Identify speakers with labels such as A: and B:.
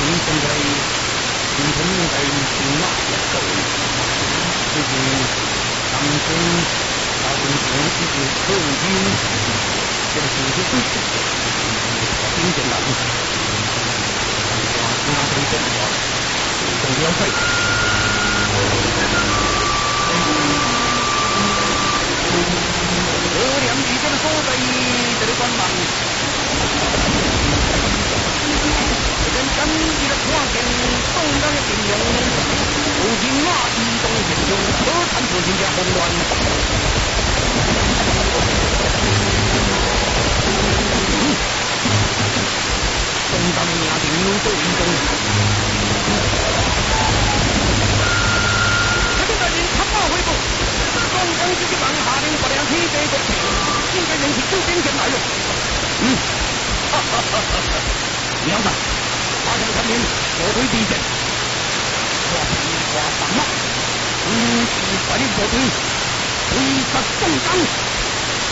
A: 现在今天在新马的时候，就是当天大中天一直口音，这个数据对的，听见了，哇，那都真的，都了解。我两地这个所在，这个官网。人生一个跨境东港的形容，如今马移动形容，可产出现的混乱。东港亚定有走运动，这个在临场马回复，中央自己办下令不良体这个应该人气9点进来了。哈哈哈哈哈！娘子。发生产品我队敌人，花上马，率领部队追杀东港。